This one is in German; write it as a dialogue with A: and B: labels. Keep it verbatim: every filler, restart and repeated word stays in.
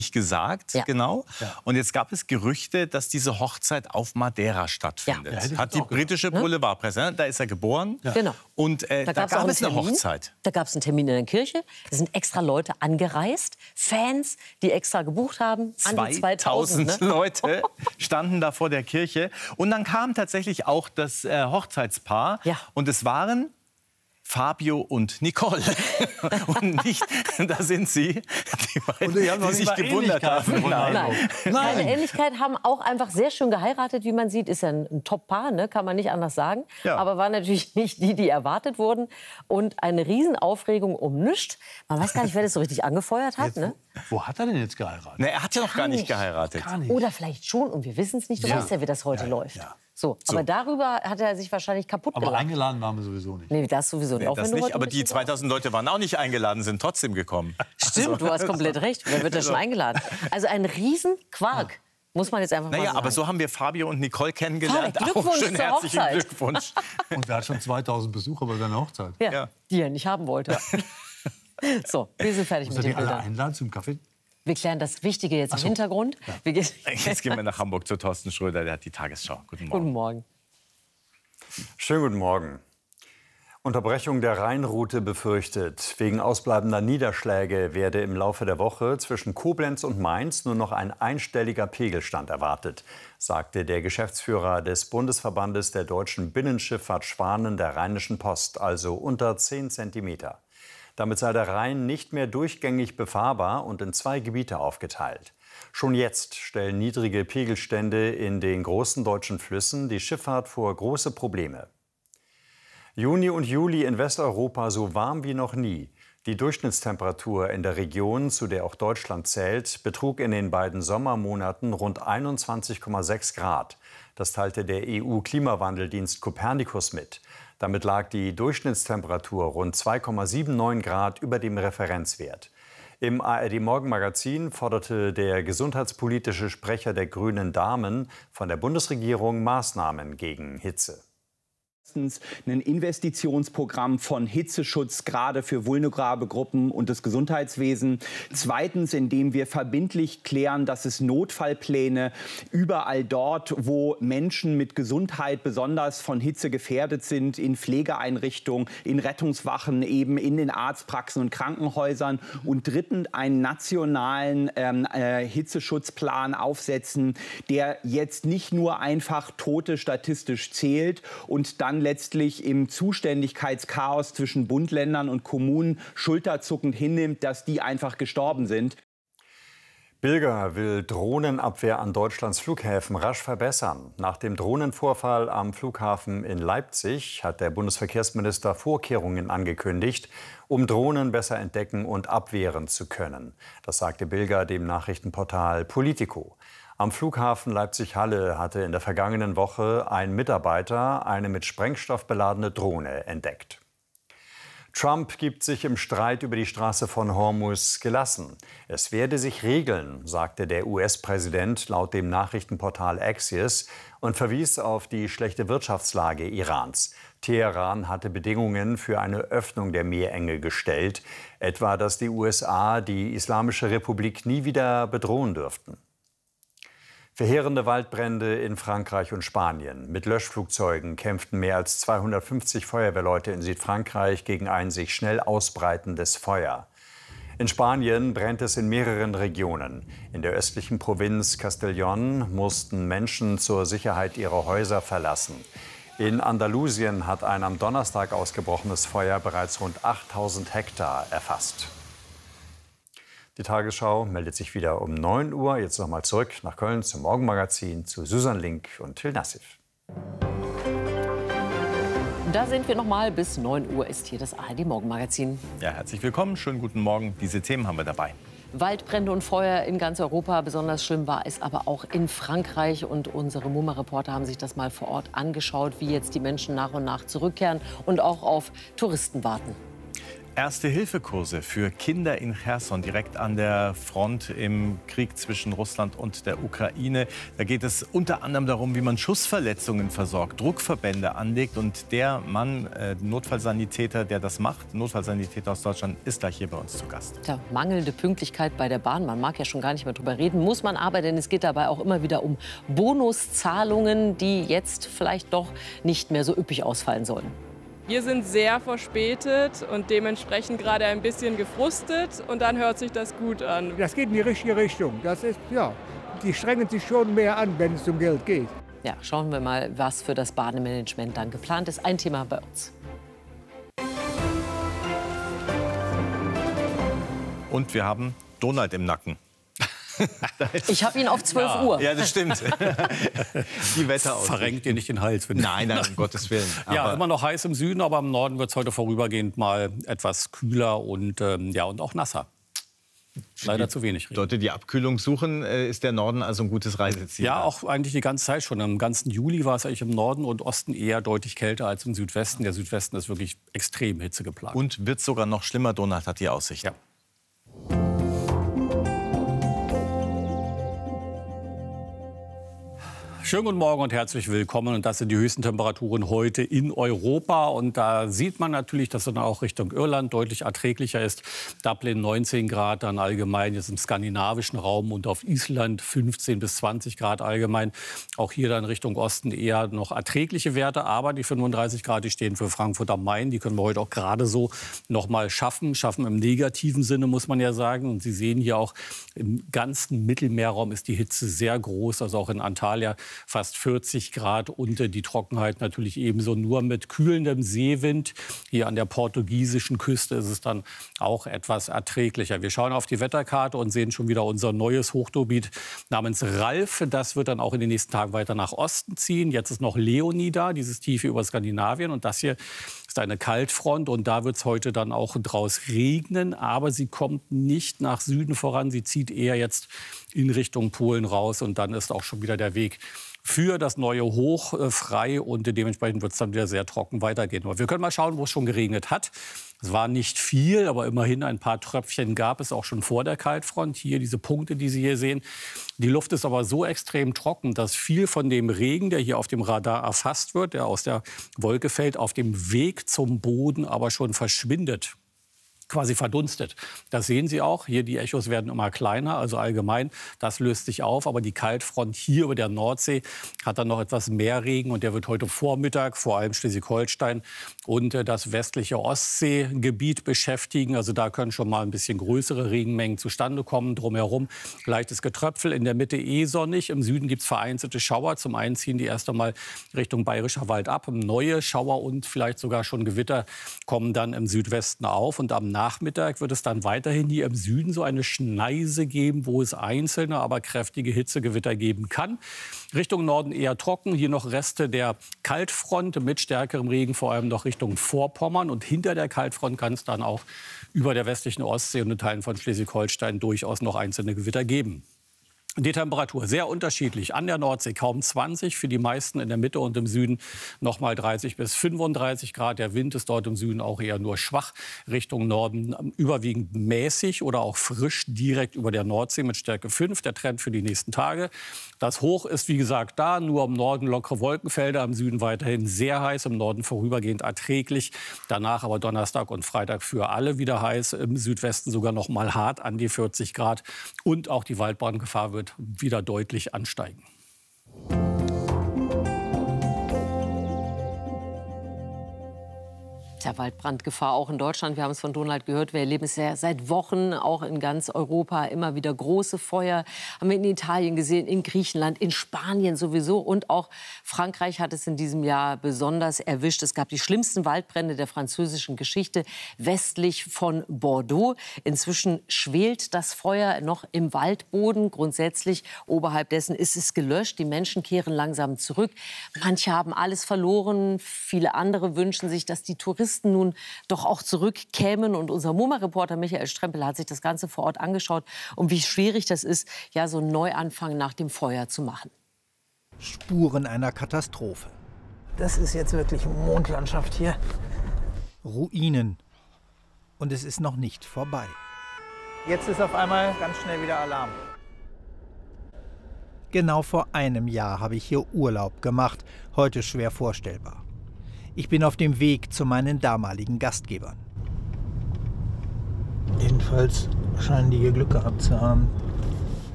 A: gesagt,
B: Ja.
A: genau.
C: Ja.
A: Und jetzt gab es Gerüchte, dass diese Hochzeit auf Madeira stattfindet.
C: Ja, hätte ich
A: Hat
C: jetzt
A: die
C: auch
A: britische Boulevardpresse, ne? Da ist er geboren.
C: Ja.
B: Genau.
A: Und äh, da,
B: gab's
A: gab
B: auch
A: es eine
B: einen Termin.
A: Hochzeit.
B: Da gab es einen Termin in der Kirche. Da sind extra Leute angereist, Fans, die extra gebucht haben. An die zweitausend,
A: zweitausend
B: ne?
A: Leute standen da vor der Kirche. Und dann kam tatsächlich auch das äh, Hochzeitspaar.
B: Ja.
A: Und es waren Fabio und Nicole. Und nicht, da sind sie, die beiden,
C: Und die haben noch
A: die
C: nicht
A: sich
C: mal
A: gewundert haben.
C: Ähnlichkeiten.
A: Nein.
B: Nein. Keine Ähnlichkeit, haben auch einfach sehr schön geheiratet, wie man sieht. Ist ja ein, ein Top-Paar, ne? Kann man nicht anders sagen.
A: Ja.
B: Aber waren natürlich nicht die, die erwartet wurden. Und eine Riesenaufregung um nichts. Man weiß gar nicht, wer das so richtig angefeuert hat.
C: Jetzt,
B: Ne?
C: wo, wo hat er denn jetzt geheiratet?
A: Ne, er hat ja noch gar nicht
B: nicht.
A: geheiratet.
C: Gar nicht.
B: Oder vielleicht schon, und wir wissen es nicht. Du
C: Ja.
B: weißt ja, wie das heute
C: Ja,
B: läuft.
C: ja.
B: So. Aber darüber hat er sich wahrscheinlich kaputt
C: Aber
B: gelacht.
C: eingeladen waren wir sowieso nicht.
B: Nee, das sowieso nicht.
A: Nee,
B: Auch
A: das
B: wenn du
A: nicht,
B: heute
A: aber
B: ein
A: die
B: bisschen
A: zweitausend Leute waren auch nicht eingeladen, sind trotzdem gekommen.
B: Stimmt, du hast komplett recht. Wer wird da schon eingeladen? Also ein Riesenquark, muss man jetzt einfach mal
A: Naja,
B: sagen.
A: aber so haben wir Fabio und Nicole kennengelernt.
B: Fabio, Glückwunsch
A: Auch schön
B: zur
A: herzlichen
B: Hochzeit.
A: Glückwunsch.
C: Und er hat schon zweitausend Besucher bei seiner Hochzeit.
B: ja,
A: Ja.
B: die er nicht haben wollte. So, wir sind fertig
C: Muss
B: mit
C: er
B: den
C: die alle
B: Bildern.
C: einladen zum Kaffee?
B: Wir klären das Wichtige jetzt im Hintergrund. Wir gehen
A: Jetzt gehen wir nach Hamburg zu Thorsten Schröder, der hat die Tagesschau. Guten Morgen.
B: Guten Morgen.
D: Schönen guten Morgen. Unterbrechung der Rheinroute befürchtet. Wegen ausbleibender Niederschläge werde im Laufe der Woche zwischen Koblenz und Mainz nur noch ein einstelliger Pegelstand erwartet, sagte der Geschäftsführer des Bundesverbandes der deutschen Binnenschifffahrt Schwanen der Rheinischen Post, also unter zehn Zentimeter. Damit sei der Rhein nicht mehr durchgängig befahrbar und in zwei Gebiete aufgeteilt. Schon jetzt stellen niedrige Pegelstände in den großen deutschen Flüssen die Schifffahrt vor große Probleme. Juni und Juli in Westeuropa so warm wie noch nie. Die Durchschnittstemperatur in der Region, zu der auch Deutschland zählt, betrug in den beiden Sommermonaten rund einundzwanzig Komma sechs Grad. Das teilte der E U-Klimawandeldienst Copernicus mit. Damit lag die Durchschnittstemperatur rund zwei Komma neunundsiebzig Grad über dem Referenzwert. Im A R D-Morgenmagazin forderte der gesundheitspolitische Sprecher der Grünen Damen von der Bundesregierung Maßnahmen gegen Hitze.
E: Ein Investitionsprogramm von Hitzeschutz gerade für vulnerable Gruppen und das Gesundheitswesen. Zweitens, indem wir verbindlich klären, dass es Notfallpläne überall dort, wo Menschen mit Gesundheit besonders von Hitze gefährdet sind, in Pflegeeinrichtungen, in Rettungswachen, eben in den Arztpraxen und Krankenhäusern. Und drittens, einen nationalen ähm, äh, Hitzeschutzplan aufsetzen, der jetzt nicht nur einfach Tote statistisch zählt und dann letztlich im Zuständigkeitschaos zwischen Bund, Ländern und Kommunen schulterzuckend hinnimmt, dass die einfach gestorben sind.
D: Bilger will Drohnenabwehr an Deutschlands Flughäfen rasch verbessern. Nach dem Drohnenvorfall am Flughafen in Leipzig hat der Bundesverkehrsminister Vorkehrungen angekündigt, um Drohnen besser entdecken und abwehren zu können. Das sagte Bilger dem Nachrichtenportal Politico. Am Flughafen Leipzig-Halle hatte in der vergangenen Woche ein Mitarbeiter eine mit Sprengstoff beladene Drohne entdeckt. Trump gibt sich im Streit über die Straße von Hormuz gelassen. Es werde sich regeln, sagte der U S-Präsident laut dem Nachrichtenportal Axios und verwies auf die schlechte Wirtschaftslage Irans. Teheran hatte Bedingungen für eine Öffnung der Meerenge gestellt, etwa dass die U S A die Islamische Republik nie wieder bedrohen dürften. Verheerende Waldbrände in Frankreich und Spanien. Mit Löschflugzeugen kämpften mehr als zweihundertfünfzig Feuerwehrleute in Südfrankreich gegen ein sich schnell ausbreitendes Feuer. In Spanien brennt es in mehreren Regionen. In der östlichen Provinz Castellón mussten Menschen zur Sicherheit ihre Häuser verlassen. In Andalusien hat ein am Donnerstag ausgebrochenes Feuer bereits rund achttausend Hektar erfasst. Die Tagesschau meldet sich wieder um neun Uhr. Jetzt noch mal zurück nach Köln zum Morgenmagazin zu Susan Link und Till Nassif.
B: Da sind wir noch mal. Bis neun Uhr ist hier das A R D-Morgenmagazin.
A: Ja, herzlich willkommen, schönen guten Morgen. Diese Themen haben wir dabei.
B: Waldbrände und Feuer in ganz Europa. Besonders schlimm war es aber auch in Frankreich. Und unsere Mumma-Reporter haben sich das mal vor Ort angeschaut, wie jetzt die Menschen nach und nach zurückkehren und auch auf Touristen warten.
A: Erste-Hilfe-Kurse für Kinder in Cherson, direkt an der Front im Krieg zwischen Russland und der Ukraine. Da geht es unter anderem darum, wie man Schussverletzungen versorgt, Druckverbände anlegt. Und der Mann, äh, Notfallsanitäter, der das macht, Notfallsanitäter aus Deutschland, ist gleich hier bei uns zu Gast.
B: Tja, mangelnde Pünktlichkeit bei der Bahn. Man mag ja schon gar nicht mehr drüber reden, muss man aber, denn es geht dabei auch immer wieder um Bonuszahlungen, die jetzt vielleicht doch nicht mehr so üppig ausfallen sollen.
F: Wir sind sehr verspätet und dementsprechend gerade ein bisschen gefrustet und dann hört sich das gut an.
G: Das geht in die richtige Richtung. Das ist, ja, die strengen sich schon mehr an, wenn es um Geld geht.
B: Ja, schauen wir mal, was für das Bahnmanagement dann geplant ist. Ein Thema bei uns.
A: Und wir haben Donald im Nacken.
B: Ich habe ihn auf zwölf Uhr.
A: Ja, das stimmt. Die Wetteraussicht.
H: Verrenkt ihr nicht den Hals. Wenn
A: nein, nein, um Gottes Willen.
H: Ja,
A: Aber
H: immer noch heiß im Süden, aber im Norden wird es heute vorübergehend mal etwas kühler und, ähm, ja, und auch nasser. Leider zu wenig Regen.
A: Leute, die Abkühlung suchen, ist der Norden also ein gutes Reiseziel?
H: Ja, auch eigentlich die ganze Zeit schon. Im ganzen Juli war es eigentlich im Norden und Osten eher deutlich kälter als im Südwesten. Der Südwesten ist wirklich extrem hitzegeplagt.
A: Und wird sogar noch schlimmer, Donald hat die Aussicht.
H: Ja. Schönen guten Morgen und herzlich willkommen. Und das sind die höchsten Temperaturen heute in Europa. Und da sieht man natürlich, dass es dann auch Richtung Irland deutlich erträglicher ist. Dublin neunzehn Grad, dann allgemein jetzt im skandinavischen Raum und auf Island fünfzehn bis zwanzig Grad allgemein. Auch hier dann Richtung Osten eher noch erträgliche Werte. Aber die fünfunddreißig Grad, die stehen für Frankfurt am Main. Die können wir heute auch gerade so noch mal schaffen. Schaffen im negativen Sinne, muss man ja sagen. Und Sie sehen hier auch, im ganzen Mittelmeerraum ist die Hitze sehr groß. Also auch in Antalya fast vierzig Grad und die Trockenheit natürlich ebenso, nur mit kühlendem Seewind. Hier an der portugiesischen Küste ist es dann auch etwas erträglicher. Wir schauen auf die Wetterkarte und sehen schon wieder unser neues Hochgebiet namens Ralf. Das wird dann auch in den nächsten Tagen weiter nach Osten ziehen. Jetzt ist noch Leonie da, dieses Tiefe über Skandinavien. Und das hier ist eine Kaltfront und da wird es heute dann auch draus regnen. Aber sie kommt nicht nach Süden voran. Sie zieht eher jetzt in Richtung Polen raus und dann ist auch schon wieder der Weg für das neue Hoch äh, frei und dementsprechend wird es dann wieder sehr trocken weitergehen. Aber wir können mal schauen, wo es schon geregnet hat. Es war nicht viel, aber immerhin ein paar Tröpfchen gab es auch schon vor der Kaltfront. Hier diese Punkte, die Sie hier sehen. Die Luft ist aber so extrem trocken, dass viel von dem Regen, der hier auf dem Radar erfasst wird, der aus der Wolke fällt, auf dem Weg zum Boden aber schon verschwindet. Quasi verdunstet. Das sehen Sie auch. Hier die Echos werden immer kleiner, also allgemein. Das löst sich auf. Aber die Kaltfront hier über der Nordsee hat dann noch etwas mehr Regen. Und der wird heute Vormittag vor allem Schleswig-Holstein und das westliche Ostseegebiet beschäftigen. Also da können schon mal ein bisschen größere Regenmengen zustande kommen. Drumherum leichtes Getröpfel. In der Mitte eh sonnig. Im Süden gibt es vereinzelte Schauer. Zum einen ziehen die erst einmal Richtung Bayerischer Wald ab. Neue Schauer und vielleicht sogar schon Gewitter kommen dann im Südwesten auf. Und am Nachmittag wird es dann weiterhin hier im Süden so eine Schneise geben, wo es einzelne, aber kräftige Hitzegewitter geben kann. Richtung Norden eher trocken. Hier noch Reste der Kaltfront mit stärkerem Regen, vor allem noch Richtung Vorpommern. Und hinter der Kaltfront kann es dann auch über der westlichen Ostsee und in Teilen von Schleswig-Holstein durchaus noch einzelne Gewitter geben. Die Temperatur sehr unterschiedlich. An der Nordsee kaum zwanzig, für die meisten in der Mitte und im Süden noch mal dreißig bis fünfunddreißig Grad. Der Wind ist dort im Süden auch eher nur schwach. Richtung Norden überwiegend mäßig oder auch frisch direkt über der Nordsee mit Stärke fünf. Der Trend für die nächsten Tage. Das Hoch ist wie gesagt da, nur im Norden lockere Wolkenfelder, im Süden weiterhin sehr heiß, im Norden vorübergehend erträglich. Danach aber Donnerstag und Freitag für alle wieder heiß, im Südwesten sogar noch mal hart an die vierzig Grad. Und auch die Waldbrandgefahr wird wieder deutlich ansteigen.
B: Der Waldbrandgefahr auch in Deutschland. Wir haben es von Donald gehört. Wir erleben es ja seit Wochen auch in ganz Europa immer wieder große Feuer. Haben wir in Italien gesehen, in Griechenland, in Spanien sowieso. Und auch Frankreich hat es in diesem Jahr besonders erwischt. Es gab die schlimmsten Waldbrände der französischen Geschichte westlich von Bordeaux. Inzwischen schwelt das Feuer noch im Waldboden. Grundsätzlich oberhalb dessen ist es gelöscht. Die Menschen kehren langsam zurück. Manche haben alles verloren. Viele andere wünschen sich, dass die Touristen nun doch auch zurückkämen. Und unser MoMA-Reporter Michael Strempel hat sich das Ganze vor Ort angeschaut und wie schwierig das ist, ja, so einen Neuanfang nach dem Feuer zu machen.
I: Spuren einer Katastrophe.
J: Das ist jetzt wirklich Mondlandschaft hier.
I: Ruinen. Und es ist noch nicht vorbei.
J: Jetzt ist auf einmal ganz schnell wieder Alarm.
I: Genau vor einem Jahr habe ich hier Urlaub gemacht, heute schwer vorstellbar. Ich bin auf dem Weg zu meinen damaligen Gastgebern.
J: Jedenfalls scheinen die hier Glück gehabt zu haben.